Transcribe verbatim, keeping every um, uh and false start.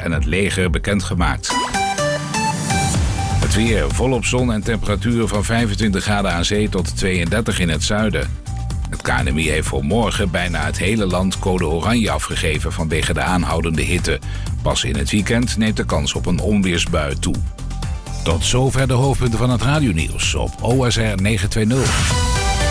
en het leger bekendgemaakt. Het weer, volop zon en temperatuur van vijfentwintig graden aan zee tot tweeëndertig in het zuiden. Het K N M I heeft voor morgen bijna het hele land code oranje afgegeven vanwege de aanhoudende hitte. Pas in het weekend neemt de kans op een onweersbui toe. Tot zover de hoofdpunten van het radionieuws op O S R negen twintig.